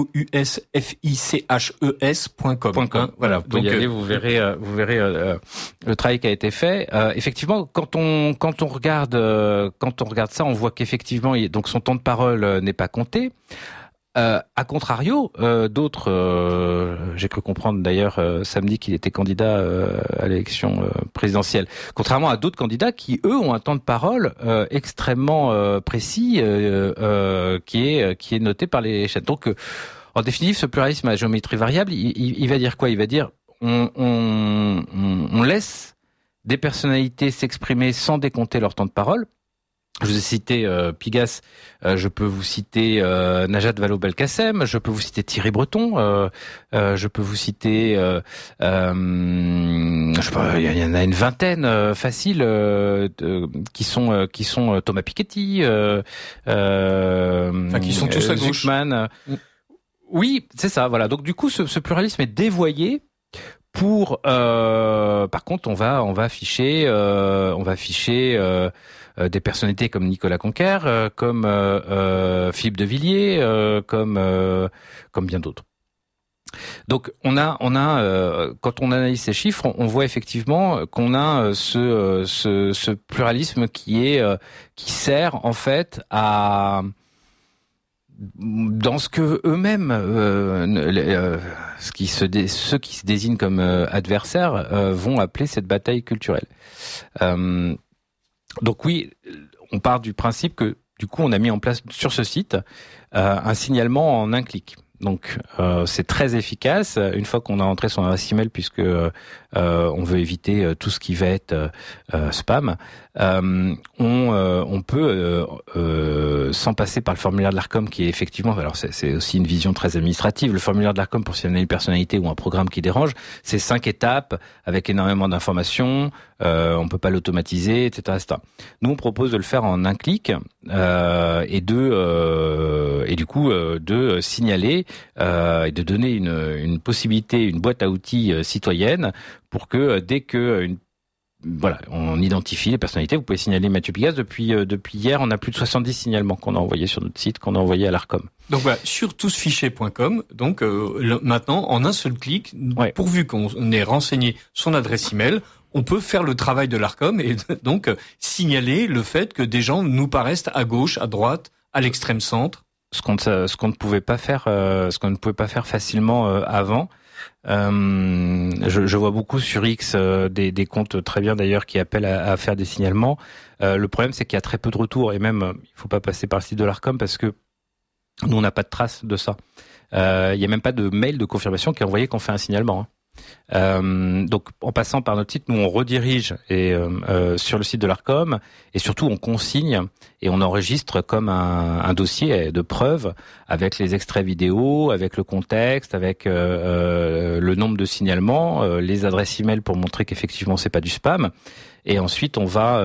tousfiches.com. Voilà, vous pouvez y aller, vous verrez le travail qui a été fait. Effectivement, quand on regarde ça, on voit qu'effectivement, donc son temps de parole n'est pas compté. A contrario, d'autres, j'ai cru comprendre d'ailleurs samedi qu'il était candidat à l'élection présidentielle. Contrairement à d'autres candidats qui, eux, ont un temps de parole extrêmement précis, qui est noté par les chaînes. Donc, en définitive, ce pluralisme à géométrie variable, il va dire quoi ? Il va dire on laisse des personnalités s'exprimer sans décompter leur temps de parole. Je vous ai cité Pigasse, je peux vous citer Najat Vallaud-Belkacem, je peux vous citer Thierry Breton, je peux vous citer, je sais pas, il y en a une vingtaine facile qui sont Thomas Piketty, qui sont tous à gauche. Zuckman. Oui, c'est ça. Voilà. Donc du coup, ce pluralisme est dévoyé. Par contre, on va afficher des personnalités comme Nicolas Conquer, comme Philippe de Villiers, comme bien d'autres. Donc on a quand on analyse ces chiffres, on voit effectivement qu'on a ce pluralisme qui sert en fait à dans ce que eux-mêmes, ceux qui se désignent comme adversaires, vont appeler cette bataille culturelle. Donc oui, on part du principe que du coup on a mis en place sur ce site un signalement en un clic. Donc c'est très efficace une fois qu'on a entré son adresse email, puisque on veut éviter tout ce qui va être spam. On peut sans passer par le formulaire de l'Arcom, qui est effectivement, alors c'est aussi une vision très administrative. Le formulaire de l'Arcom pour signaler une personnalité ou un programme qui dérange, c'est 5 étapes avec énormément d'informations. On peut pas l'automatiser, etc., etc. Nous on propose de le faire en un clic et du coup de signaler et de donner une possibilité, une boîte à outils citoyenne, pour que dès que on identifie les personnalités, vous pouvez signaler Mathieu Pigasse. Depuis hier, on a plus de 70 signalements qu'on a envoyés sur notre site, qu'on a envoyés à l'Arcom. Donc voilà, sur tousfichés.com, donc maintenant, en un seul clic, pourvu qu'on ait renseigné son adresse email, on peut faire le travail de l'Arcom et donc signaler le fait que des gens nous paraissent à gauche, à droite, à l'extrême centre. Ce qu'on ne pouvait pas faire facilement avant. Je vois beaucoup sur X des comptes très bien d'ailleurs qui appellent à faire des signalements. Le problème, c'est qu'il y a très peu de retours, et même il faut pas passer par le site de l'Arcom parce que nous on n'a pas de trace de ça. Il y a même pas de mail de confirmation qui est envoyé qu'on fait un signalement. Donc en passant par notre site, nous on redirige sur le site de l'Arcom, et surtout on consigne et on enregistre comme un dossier de preuves avec les extraits vidéo, avec le contexte, avec le nombre de signalements, les adresses email pour montrer qu'effectivement c'est pas du spam. Et ensuite on va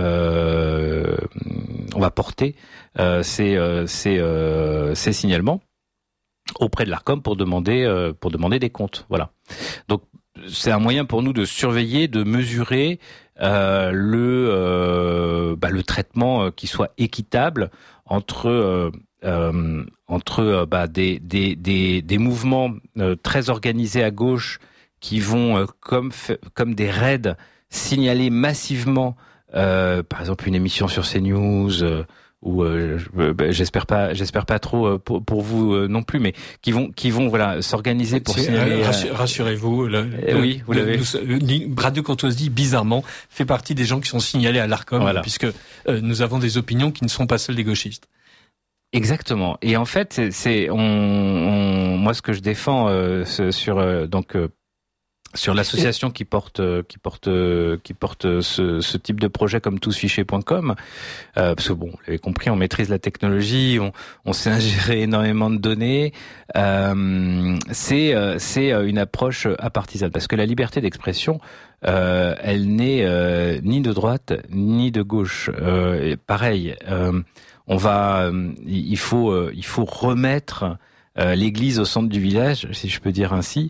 porter ces signalements auprès de l'Arcom pour demander des comptes. Voilà. Donc c'est un moyen pour nous de surveiller, de mesurer le traitement qui soit équitable entre des mouvements très organisés à gauche qui vont comme des raids signaler massivement par exemple une émission sur CNews ou j'espère pas trop pour vous non plus, mais qui vont s'organiser pour signaler. Rassurez-vous, oui, vous l'avez. Radio Courtoisie, bizarrement, fait partie des gens qui sont signalés à l'Arcom, puisque nous avons des opinions qui ne sont pas celles des gauchistes. Exactement. Et en fait, moi ce que je défends sur l'association qui porte ce type de projet comme tousfichés.com, parce que bon, vous l'avez compris, on maîtrise la technologie, on sait ingérer énormément de données. C'est une approche apartisane, parce que la liberté d'expression, elle n'est ni de droite ni de gauche. Pareil, il faut remettre l'église au centre du village, si je peux dire ainsi,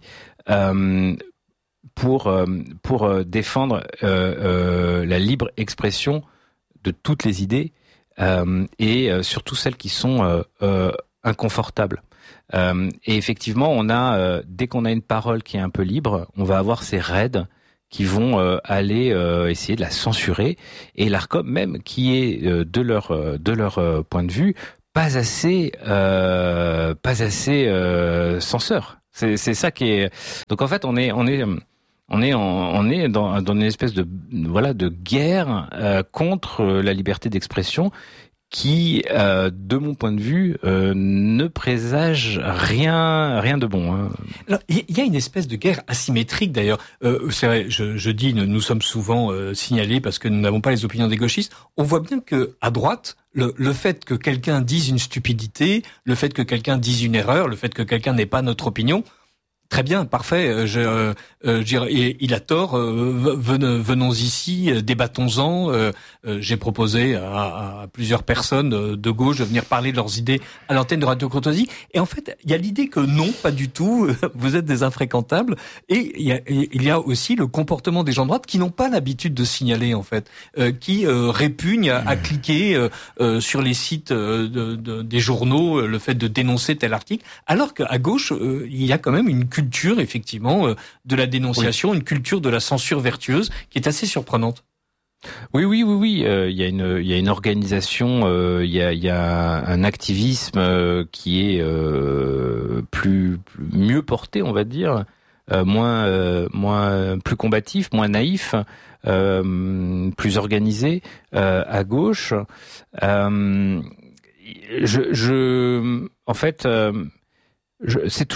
pour défendre la libre expression de toutes les idées et surtout celles qui sont inconfortables. Et effectivement, dès qu'on a une parole qui est un peu libre, on va avoir ces raids qui vont aller essayer de la censurer, et l'ARCOM même qui est de leur point de vue pas assez censeur. C'est ça qui est. Donc en fait, on est dans une espèce de guerre contre la liberté d'expression qui, de mon point de vue, ne présage rien de bon. Hein. Alors, il y a une espèce de guerre asymétrique d'ailleurs. C'est vrai, je dis, nous sommes souvent signalés parce que nous n'avons pas les opinions des gauchistes. On voit bien que à droite, le fait que quelqu'un dise une stupidité, le fait que quelqu'un dise une erreur, le fait que quelqu'un n'ait pas notre opinion, très bien, parfait. Il a tort. Venons ici, débattons-en. J'ai proposé à plusieurs personnes de gauche de venir parler de leurs idées à l'antenne de Radio Courtoisie. Et en fait, il y a l'idée que non, pas du tout. Vous êtes des infréquentables. Et il y a aussi le comportement des gens de droite qui n'ont pas l'habitude de signaler, en fait, qui répugnent à cliquer sur les sites des journaux, le fait de dénoncer tel article, alors qu'à gauche, il y a quand même une culture, effectivement, de la dénonciation, oui. Une culture de la censure vertueuse qui est assez surprenante. Oui. Il y a une organisation, il y a un activisme qui est mieux porté, on va dire, plus combatif, moins naïf, plus organisé à gauche. C'est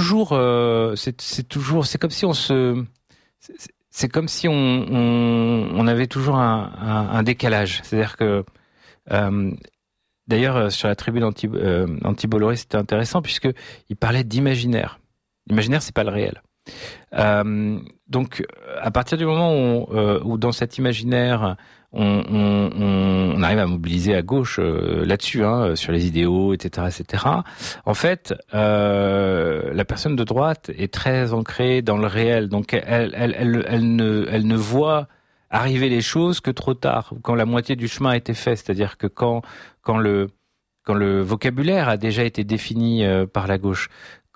comme si on avait toujours un décalage. C'est-à-dire que, d'ailleurs, sur la tribune anti-Bolloré, c'était intéressant puisque il parlait d'imaginaire. L'imaginaire, c'est pas le réel. Donc, à partir du moment où dans cet imaginaire, on arrive à mobiliser à gauche là-dessus, sur les idéaux, etc. En fait, la personne de droite est très ancrée dans le réel, donc elle ne voit arriver les choses que trop tard, quand la moitié du chemin a été fait. C'est-à-dire que quand le vocabulaire a déjà été défini par la gauche,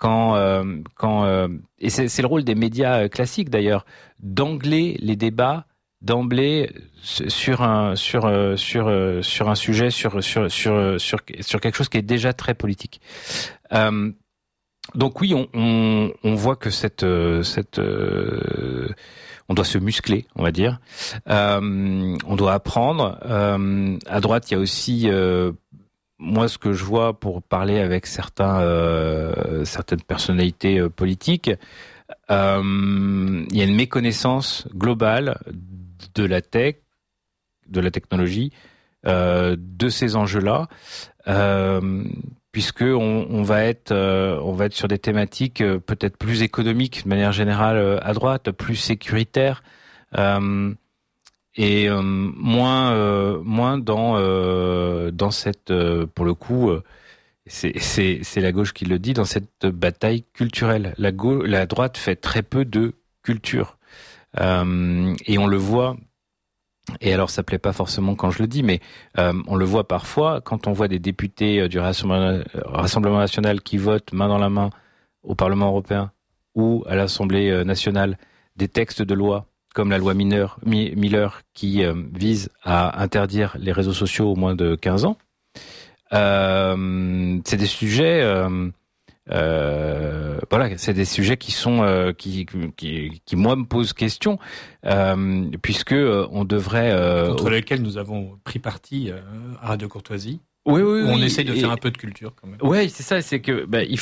et c'est le rôle des médias classiques d'ailleurs, d'angler les débats d'emblée sur un sujet, sur quelque chose qui est déjà très politique. Donc oui, on voit que on doit se muscler, on va dire. On doit apprendre. À droite, il y a aussi moi, ce que je vois pour parler avec certaines personnalités politiques, il y a une méconnaissance globale de la tech, de la technologie, de ces enjeux-là, puisque on va être sur des thématiques peut-être plus économiques de manière générale à droite, plus sécuritaires. Et moins dans cette pour le coup c'est la gauche qui le dit, dans cette bataille culturelle. La droite fait très peu de culture et on le voit. Et alors ça plaît pas forcément quand je le dis, mais on le voit parfois quand on voit des députés du Rassemblement national qui votent main dans la main au Parlement européen ou à l'Assemblée nationale des textes de loi comme la loi Miller qui vise à interdire les réseaux sociaux aux moins de 15 ans. C'est des sujets, c'est des sujets qui sont qui moi me posent question, puisque on devrait contre lesquels nous avons pris parti à Radio Courtoisie. Oui, on essaye de faire un peu de culture quand même. Oui, c'est ça, c'est que il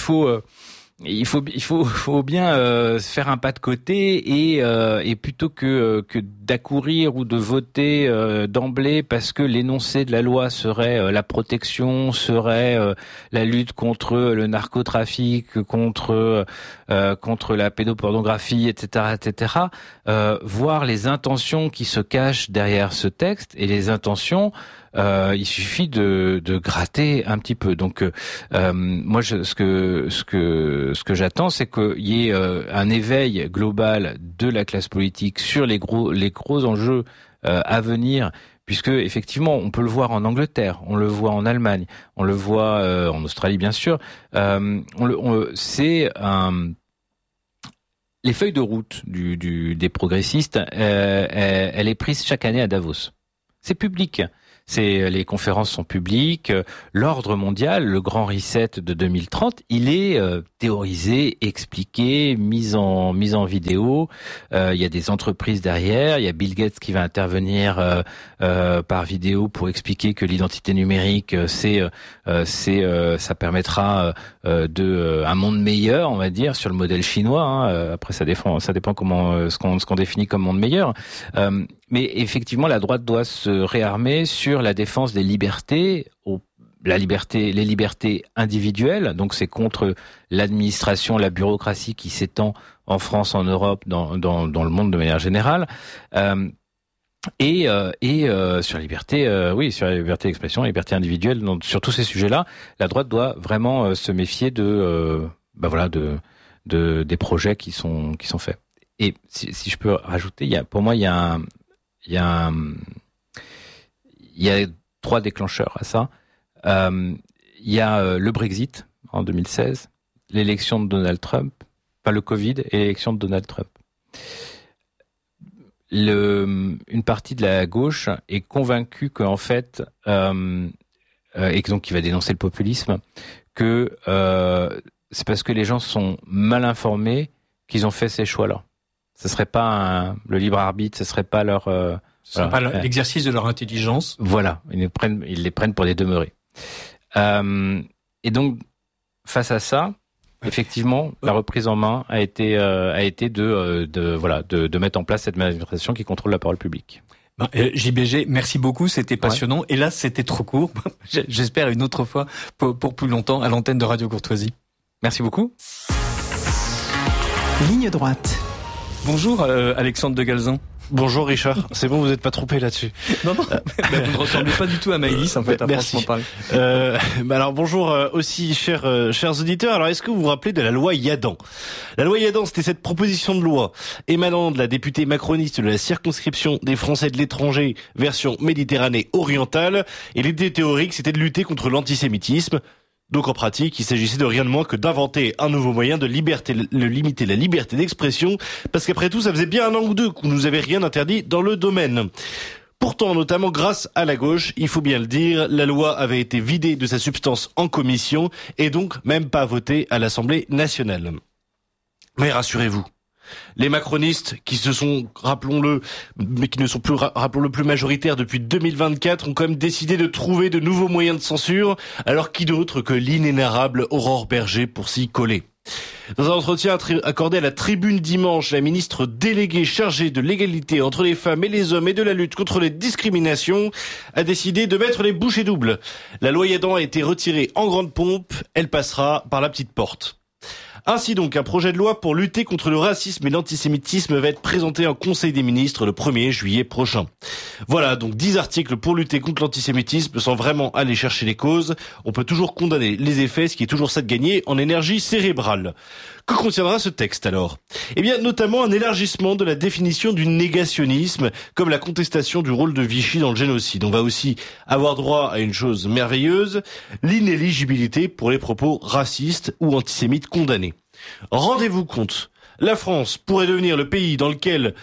faut bien faire un pas de côté et plutôt que d'accourir ou de voter d'emblée parce que l'énoncé de la loi serait la protection, serait la lutte contre le narcotrafic, contre la pédopornographie, etc., voir les intentions qui se cachent derrière ce texte, et les intentions il suffit de gratter un petit peu. Donc moi ce que j'attends, c'est qu'il y ait un éveil global de la classe politique sur les gros enjeux à venir, puisque effectivement on peut le voir en Angleterre, on le voit en Allemagne, on le voit en Australie bien sûr. Les feuilles de route des progressistes, elle est prise chaque année à Davos. C'est public. Les conférences sont publiques. L'ordre mondial, le grand reset de 2030, il est théorisé, expliqué, mis en vidéo. Il y a des entreprises derrière. Il y a Bill Gates qui va intervenir par vidéo pour expliquer que l'identité numérique, ça permettra un monde meilleur, on va dire, sur le modèle chinois. Hein. Après, ça dépend comment ce qu'on définit comme monde meilleur. Mais effectivement, la droite doit se réarmer sur la défense des libertés, les libertés individuelles. Donc c'est contre l'administration, la bureaucratie qui s'étend en France, en Europe, dans le monde de manière générale. Et sur la liberté, sur la liberté d'expression, la liberté individuelle. Donc sur tous ces sujets-là, la droite doit vraiment se méfier des projets qui sont faits. Et si je peux rajouter, il y a 3 déclencheurs à ça. Il y a le Brexit en 2016, l'élection de Donald Trump, le Covid et l'élection de Donald Trump. Une partie de la gauche est convaincue qu'en fait, et donc qui va dénoncer le populisme, que c'est parce que les gens sont mal informés qu'ils ont fait ces choix-là. Ce serait pas le libre arbitre, ce serait pas leur ce serait pas l'exercice de leur intelligence. Voilà, ils les prennent pour des demeurés. Et donc face à ça, effectivement, la reprise en main a été de mettre en place cette manifestation qui contrôle la parole publique. JBG, merci beaucoup, c'était passionnant. Ouais. Et là, c'était trop court. J'espère une autre fois pour plus longtemps à l'antenne de Radio Courtoisie. Merci beaucoup. Ligne droite. Bonjour Alexandre de Galzan. Bonjour Richard, c'est bon, vous n'êtes pas trompé là-dessus. Non, vous ne ressemblez pas du tout à Maëlys en fait. Merci. Alors bonjour aussi chers auditeurs. Alors est-ce que vous vous rappelez de la loi Yadan ? La loi Yadan, c'était cette proposition de loi émanant de la députée macroniste de la circonscription des Français de l'étranger, version Méditerranée orientale. Et l'idée théorique, c'était de lutter contre l'antisémitisme. Donc en pratique, il s'agissait de rien de moins que d'inventer un nouveau moyen de limiter la liberté d'expression, parce qu'après tout, ça faisait bien 1 an ou 2 qu'on nous avait rien interdit dans le domaine. Pourtant, notamment grâce à la gauche, il faut bien le dire, la loi avait été vidée de sa substance en commission et donc même pas votée à l'Assemblée nationale. Mais rassurez-vous, les macronistes, qui se sont, rappelons-le, mais qui ne sont plus, rappelons-le, plus majoritaires depuis 2024, ont quand même décidé de trouver de nouveaux moyens de censure, alors qui d'autre que l'inénarrable Aurore Berger pour s'y coller. Dans un entretien accordé à la Tribune dimanche, la ministre déléguée chargée de l'égalité entre les femmes et les hommes et de la lutte contre les discriminations a décidé de mettre les bouchées doubles. La loi Yadan a été retirée en grande pompe, elle passera par la petite porte. Ainsi donc, un projet de loi pour lutter contre le racisme et l'antisémitisme va être présenté en Conseil des ministres le 1er juillet prochain. Voilà, donc 10 articles pour lutter contre l'antisémitisme sans vraiment aller chercher les causes. On peut toujours condamner les effets, ce qui est toujours ça de gagner en énergie cérébrale. Que contiendra ce texte alors ? Eh bien, notamment un élargissement de la définition du négationnisme, comme la contestation du rôle de Vichy dans le génocide. On va aussi avoir droit à une chose merveilleuse, l'inéligibilité pour les propos racistes ou antisémites condamnés. Rendez-vous compte, la France pourrait devenir le pays dans lequel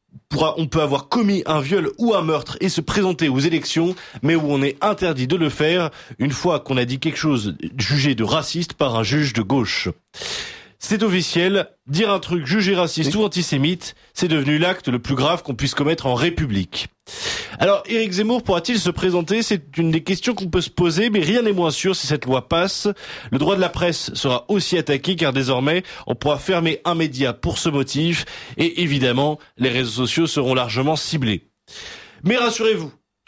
on peut avoir commis un viol ou un meurtre et se présenter aux élections, mais où on est interdit de le faire une fois qu'on a dit quelque chose jugé de raciste par un juge de gauche. C'est officiel, dire un truc jugé raciste ou antisémite, c'est devenu l'acte le plus grave qu'on puisse commettre en République. Alors, Éric Zemmour pourra-t-il se présenter ? C'est une des questions qu'on peut se poser, mais rien n'est moins sûr si cette loi passe. Le droit de la presse sera aussi attaqué, car désormais, on pourra fermer un média pour ce motif, et évidemment, les réseaux sociaux seront largement ciblés. Mais rassurez-vous,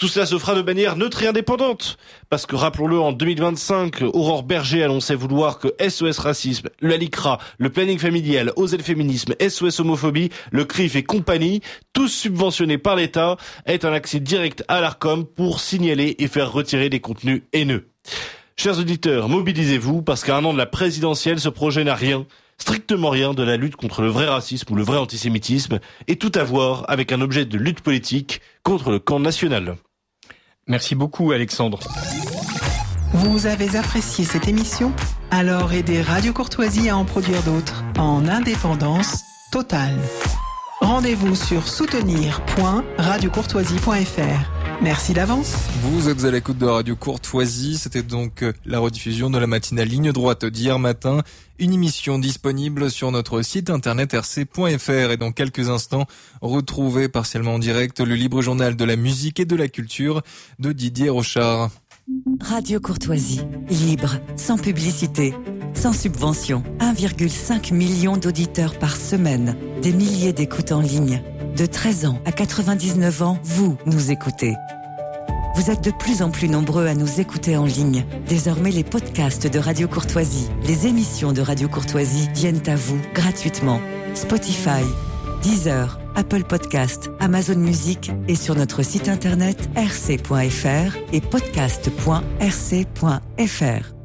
Tout cela se fera de manière neutre et indépendante. Parce que rappelons-le, en 2025, Aurore Berger annonçait vouloir que SOS Racisme, la LICRA, le Planning Familial, Oser le Féminisme, SOS Homophobie, le CRIF et compagnie, tous subventionnés par l'État, aient un accès direct à l'Arcom pour signaler et faire retirer des contenus haineux. Chers auditeurs, mobilisez-vous parce qu'à un an de la présidentielle, ce projet n'a rien, strictement rien de la lutte contre le vrai racisme ou le vrai antisémitisme et tout à voir avec un objet de lutte politique contre le camp national. Merci beaucoup Alexandre. Vous avez apprécié cette émission? Alors aidez Radio Courtoisie à en produire d'autres en indépendance totale. Rendez-vous sur soutenir.radiocourtoisie.fr. Merci d'avance. Vous êtes à l'écoute de Radio Courtoisie. C'était donc la rediffusion de la matinale Ligne Droite d'hier matin. Une émission disponible sur notre site internet rc.fr. Et dans quelques instants, retrouvez partiellement en direct le libre journal de la musique et de la culture de Didier Rochard. Radio Courtoisie, libre, sans publicité, sans subvention. 1,5 million d'auditeurs par semaine. Des milliers d'écoutes en ligne. De 13 ans à 99 ans, vous nous écoutez. Vous êtes de plus en plus nombreux à nous écouter en ligne. Désormais, les podcasts de Radio Courtoisie, les émissions de Radio Courtoisie viennent à vous gratuitement. Spotify, Deezer, Apple Podcast, Amazon Music et sur notre site internet rc.fr et podcast.rc.fr.